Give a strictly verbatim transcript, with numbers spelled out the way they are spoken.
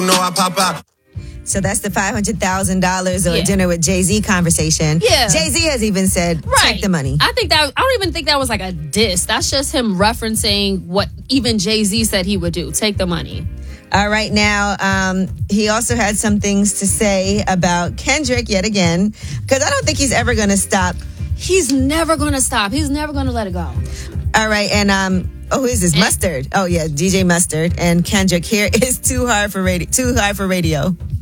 know I pop out. So that's the five hundred thousand dollars or Yeah. a dinner with Jay-Z conversation. Yeah. Jay-Z has even said, Right. take the money. I think that, I don't even think that was like a diss. That's just him referencing what even Jay-Z said he would do. Take the money. All right, now, um, he also had some things to say about Kendrick yet again, because I don't think he's ever going to stop. He's never going to stop. He's never going to let it go. All right, and um, oh, who is this? Mustard. Oh, yeah, D J Mustard and Kendrick. Here is Too Hard for Radio. Too Hard for Radio.